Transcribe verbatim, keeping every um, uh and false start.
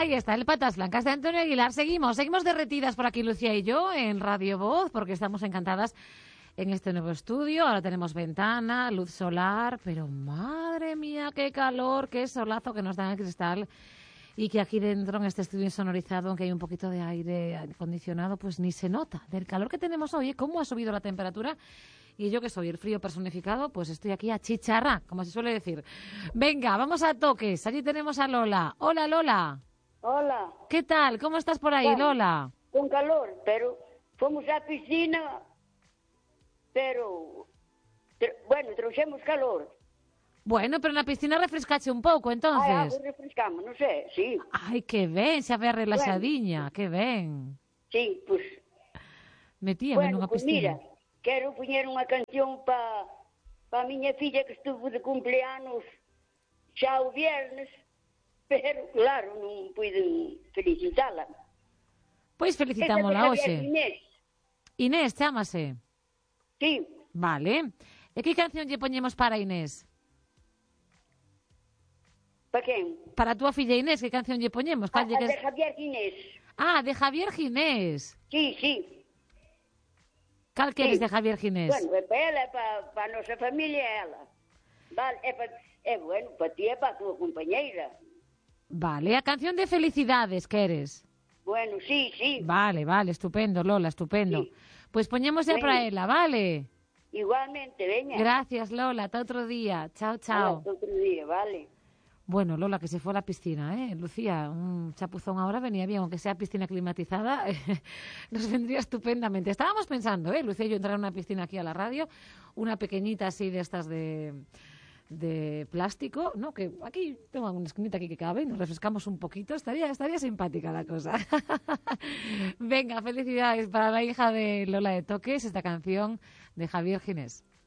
Ahí está, el Patas Blancas de Antonio Aguilar. Seguimos, seguimos derretidas por aquí Lucía y yo en Radio Voz, porque estamos encantadas en este nuevo estudio. Ahora tenemos ventana, luz solar, pero madre mía, qué calor, qué solazo que nos da el cristal. Y que aquí dentro, en este estudio insonorizado, aunque hay un poquito de aire acondicionado, pues ni se nota del calor que tenemos hoy. ¿Cómo ha subido la temperatura? Y yo, que soy el frío personificado, pues estoy aquí a chicharra, como se suele decir. Venga, vamos a toques. Allí tenemos a Lola. Hola, Lola. Hola. ¿Qué tal? ¿Cómo estás por ahí, Bueno, Lola? con calor, pero fomos á piscina, pero, tr- bueno, trouxemos calor. Bueno, pero na piscina refrescache un pouco, Ai, entonces. agua refrescamos, non sei, sí. Ai, que ben, xa ve relaxadiña, que ben. Sí, pois, Metíame bueno, nunha pois piscina. mira, quero poñer unha canción pa pa miña filla que estuvo de cumpleanos xa o viernes, pero claro, non puiden felicitala. Pois Esa de felicitámola Javier hoxe. Inés, Inés, chámase. sí, Vale. E que canción lle poñemos para Inés? pa quen? Para a túa filla Inés, que canción lle poñemos? A, Cal lle a que... de Javier Inés, Ah, de Javier Ginés. sí, sí. Cal queres Sí. de Javier Ginés? Bueno, é para ela, é para, para a nosa familia, é ela. Vale, é, para, é bueno, para ti é para a tua compañeira. Vale, a canción de felicidades queres. Bueno, sí, sí, Vale, vale, estupendo, Lola, estupendo. Sí. Pois poñemos ya Veña. para ela, vale? igualmente, veña. Gracias, Lola, ata outro día. Chao, chao. Hasta outro día, vale. Bueno, Lola, que se fue a la piscina, ¿eh? Lucía, un chapuzón ahora venía bien, aunque sea piscina climatizada, nos vendría estupendamente. Estábamos pensando, ¿eh? Lucía y yo entrar en una piscina aquí a la radio, una pequeñita así de estas de, de plástico, ¿no? Que aquí tengo una esquinita aquí que cabe, nos refrescamos un poquito, estaría, estaría simpática la cosa. Venga, felicidades para la hija de Lola de Toques, esta canción de Javier Ginés.